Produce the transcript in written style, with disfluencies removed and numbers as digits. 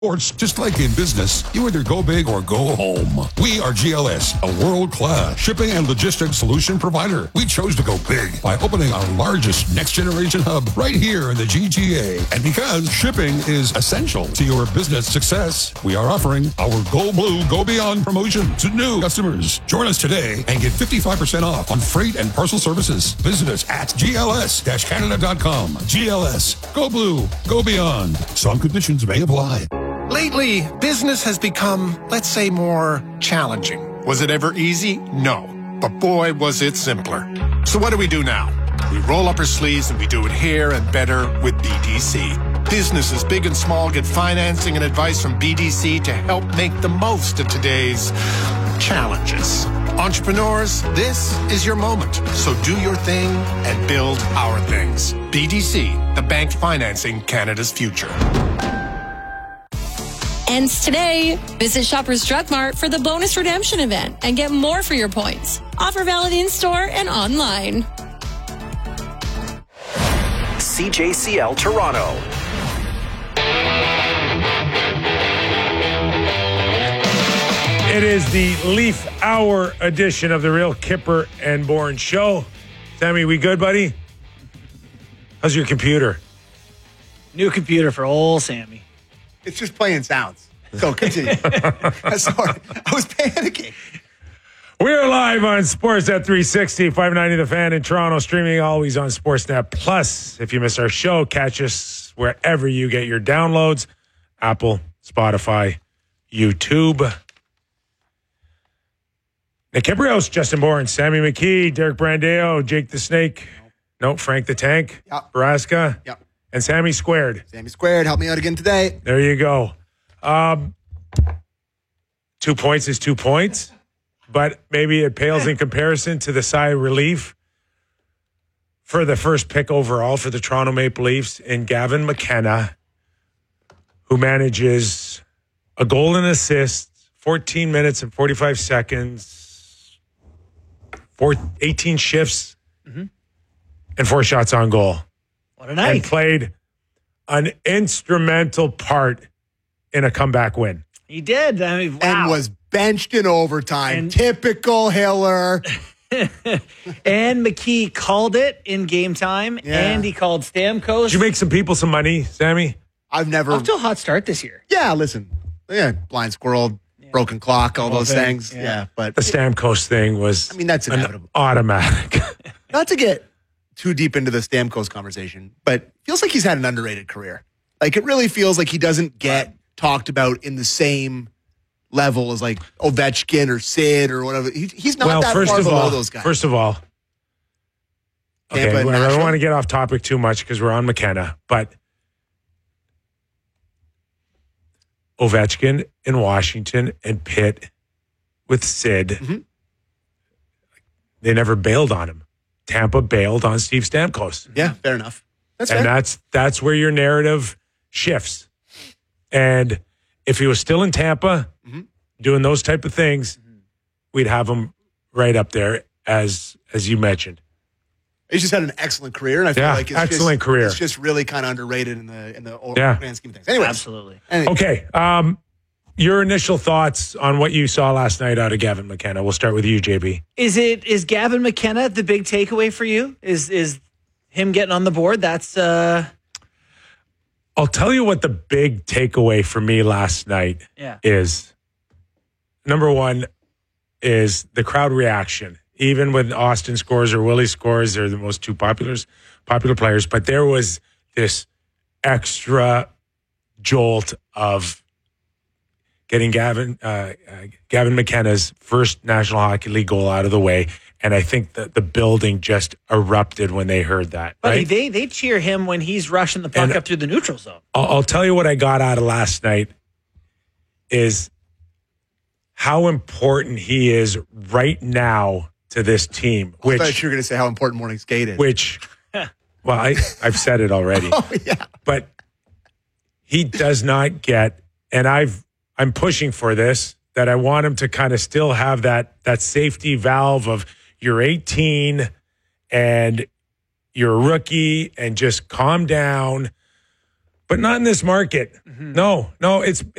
Sports, just like in business, you either go big or go home. We are GLS, a world-class shipping and logistics solution provider. We chose to go big by opening our largest next-generation hub right here in the GTA. And because shipping is essential to your business success, we are offering our Go Blue, Go Beyond promotion to new customers. Join us today and get 55% off on freight and parcel services. Visit us at gls-canada.com. GLS, Go Blue, Go Beyond. Some conditions may apply. Lately, business has become, let's say, more challenging. Was it ever easy? No. But boy, was it simpler. So what do we do now? We roll up our sleeves and we do it here and better with BDC. Businesses big and small get financing and advice from BDC to help make the most of today's challenges. Entrepreneurs, this is your moment. So do your thing and build our things. BDC, the bank financing Canada's future. Ends today. Visit Shoppers Drug Mart for the bonus redemption event and get more for your points. Offer valid in-store and online. CJCL Toronto. It is the Leaf Hour edition of the Real Kipper and Bourne Show. Sammy, we good, buddy? How's your computer? New computer for old Sammy. It's just playing sounds. So continue. Sorry, I was panicking. We're live on Sportsnet 360, 590 The Fan in Toronto, streaming always on Sportsnet Plus. If you miss our show, catch us wherever you get your downloads. Apple, Spotify, YouTube. Nick Kiprios, Justin Bourne, Sammy McKee, Derek Brandeo, Jake the Snake, Frank the Tank, Yep. Baraska, Yep. and Sammy Squared. Sammy Squared, help me out again today. There you go. 2 points is 2 points, but maybe it pales in comparison to the sigh of relief for the first pick overall for the Toronto Maple Leafs in Gavin McKenna, who manages a goal and assist, 14 minutes and 45 seconds, 18 shifts, and 4 shots on goal. What a night. And played an instrumental part in a comeback win. He did. I mean, wow. And was benched in overtime. And- Typical Hiller. And McKee called it in game time, and he called Stamkos. Did you make some people some money, Sammy? I've never. Off to a hot start this year. Yeah, listen. Yeah, blind squirrel, broken clock, all those things. Yeah, but The Stamkos thing was, I mean, that's inevitable. automatic. Not to get too deep into the Stamkos conversation, but feels like he's had an underrated career. Like, it really feels like he doesn't get talked about in the same level as like Ovechkin or Sid or whatever. He's not that far below those guys. First of all, okay, Tampa and I don't Nashville? want to get off topic too much because we're on McKenna, but Ovechkin in Washington and Pitt with Sid, they never bailed on him. Tampa bailed on Steve Stamkos. Yeah, fair enough. That's And fair. that's where your narrative shifts. And if he was still in Tampa doing those type of things, we'd have him right up there as you mentioned. He's just had an excellent career, and I feel like excellent career. It's just really kind of underrated in the Yeah. grand scheme of things. Anyways, Absolutely. Okay. Your initial thoughts on what you saw last night out of Gavin McKenna. We'll start with you, JB. Is Gavin McKenna the big takeaway for you? Is him getting on the board? That's I'll tell you what the big takeaway for me last night is. Number one is the crowd reaction. Even when Austin scores or Willie scores, they're the most two popular players. But there was this extra jolt of getting Gavin McKenna's first National Hockey League goal out of the way. And I think that the building just erupted when they heard that. Buddy, Right? they cheer him when he's rushing the puck up through the neutral zone. I'll tell you what I got out of last night is how important he is right now to this team. I thought you were going to say how important morning skate is. Well, I've said it already. Oh, yeah. But he does not get, and I'm pushing for this, that I want him to kind of still have that safety valve of you're 18 and you're a rookie and just calm down. but not in this market. No, it's